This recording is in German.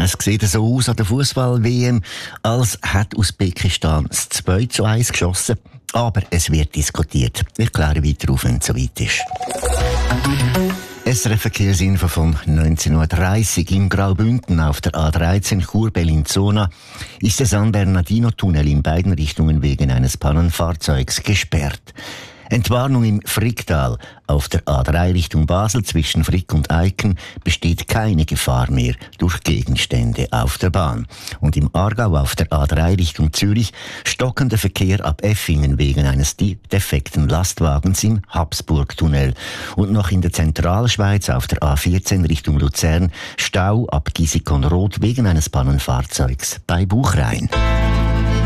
Es sieht so aus an der Fußball-WM, als hat Usbekistan das 2:1 geschossen. Aber es wird diskutiert. Ich kläre weiter auf, wenn es soweit ist. SRF-Verkehrsinfo von 19.30 Uhr im Graubünden auf der A13 Chur-Bellinzona ist der San Bernardino-Tunnel in beiden Richtungen wegen eines Pannenfahrzeugs gesperrt. Entwarnung im Fricktal. Auf der A3 Richtung Basel zwischen Frick und Eiken besteht keine Gefahr mehr durch Gegenstände auf der Bahn. Und im Aargau auf der A3 Richtung Zürich stockender Verkehr ab Effingen wegen eines defekten Lastwagens im Habsburgtunnel. Und noch in der Zentralschweiz auf der A14 Richtung Luzern Stau ab Gisikon-Roth wegen eines Pannenfahrzeugs bei Buchrein.